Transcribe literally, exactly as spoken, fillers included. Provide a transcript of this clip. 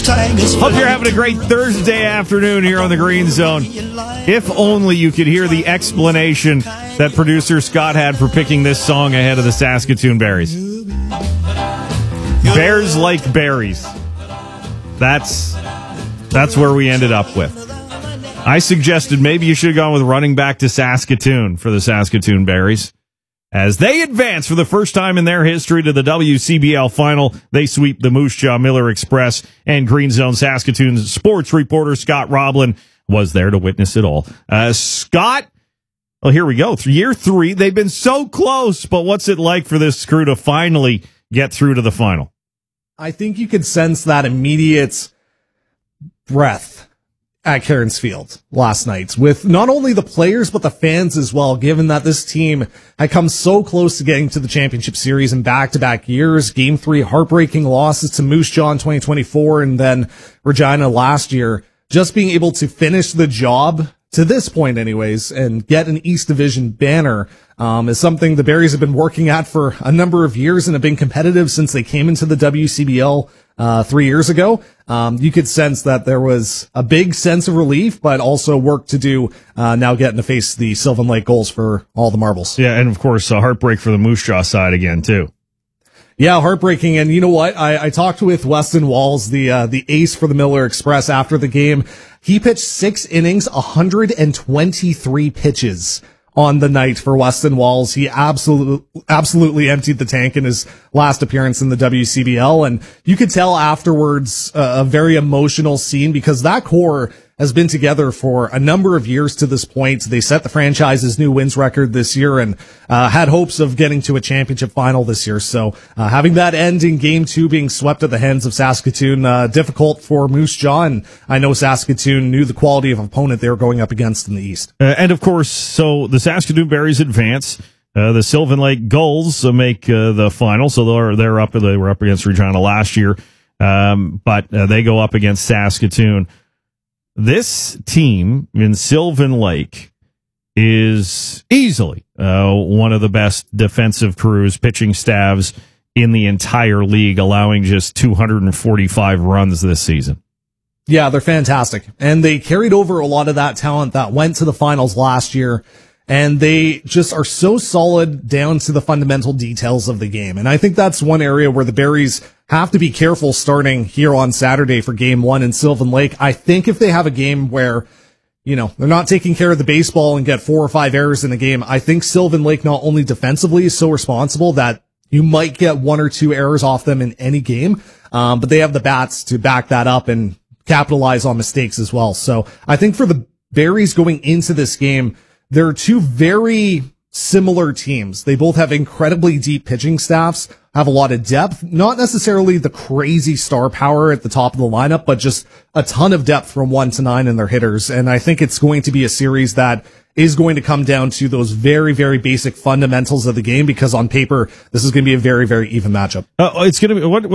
Hope you're having a great Thursday afternoon here on the Green Zone. If only you could hear the explanation that producer Scott had for picking this song ahead of the Saskatoon Berries. Bears like berries. That's that's where we ended up with. I suggested maybe you should have gone with running back to Saskatoon for the Saskatoon Berries. As they advance for the first time in their history to the W C B L final, they sweep the Moose Jaw Miller Express, and Green Zone Saskatoon's sports reporter Scott Roblin was there to witness it all. Uh, Scott, well, here we go. Year three, they've been so close, but what's it like for this crew to finally get through to the final? I think you could sense that immediate breath at Cairns Field last night with not only the players, but the fans as well, given that this team had come so close to getting to the championship series in back-to-back years. Game three, heartbreaking losses to Moose Jaw in twenty twenty-four and then Regina last year. Just being able to finish the job to this point anyways and get an East Division banner um, is something the Berries have been working at for a number of years and have been competitive since they came into the W C B L uh, three years ago. Um, you could sense that there was a big sense of relief, but also work to do uh, now getting to face the Sylvan Lake Gulls for all the marbles. Yeah, and of course, a heartbreak for the Moose Jaw side again, too. Yeah, heartbreaking. And you know what? I, I talked with Weston Walls, the uh, the ace for the Miller Express, after the game. He pitched six innings, one hundred twenty-three pitches on the night for Weston Walls. He absolutely, absolutely emptied the tank in his last appearance in the W C B L. And you could tell afterwards uh, a very emotional scene because that core has been together for a number of years to this point. They set the franchise's new wins record this year and uh, had hopes of getting to a championship final this year. So uh, having that end in game two being swept at the hands of Saskatoon, uh, difficult for Moose Jaw. And I know Saskatoon knew the quality of opponent they were going up against in the East. Uh, and of course, so the Saskatoon Berries advance. Uh, the Sylvan Lake Gulls uh, make uh, the final. So they're, they're up, they were up against Regina last year. Um, but uh, they go up against Saskatoon. This team in Sylvan Lake is easily uh, one of the best defensive crews, pitching staffs in the entire league, allowing just two hundred forty-five runs this season. Yeah, they're fantastic. And they carried over a lot of that talent that went to the finals last year. And they just are so solid down to the fundamental details of the game. And I think that's one area where the Berries have to be careful starting here on Saturday for game one in Sylvan Lake. I think if they have a game where, you know, they're not taking care of the baseball and get four or five errors in a game, I think Sylvan Lake not only defensively is so responsible that you might get one or two errors off them in any game, um, but they have the bats to back that up and capitalize on mistakes as well. So I think for the Berries going into this game, there are two very similar teams. They both have incredibly deep pitching staffs, have a lot of depth, not necessarily the crazy star power at the top of the lineup, but just a ton of depth from one to nine in their hitters. And I think it's going to be a series that is going to come down to those very, very basic fundamentals of the game because on paper, this is going to be a very, very even matchup. Uh, it's going to be what?